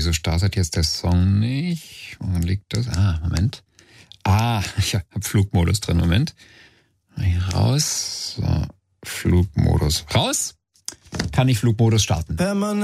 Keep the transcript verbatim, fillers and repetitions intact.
wieso startet jetzt der Song nicht? Woran liegt das? Ah, Moment. Ah, ich habe Flugmodus drin, Moment. Hier raus. So, Flugmodus. Raus! Kann ich Flugmodus starten.